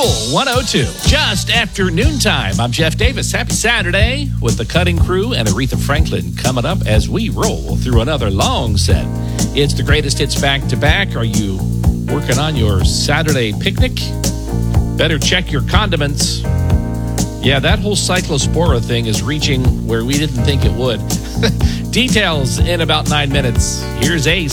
Cool 102. Just after noontime. I'm Jeff Davis. Happy Saturday with the Cutting Crew and Aretha Franklin coming up as we roll through another long set. It's the greatest hits back to back. Are you working on your Saturday picnic? Better check your condiments. Yeah, that whole cyclospora thing is reaching where we didn't think it would. Details in about 9 minutes. Here's Ace.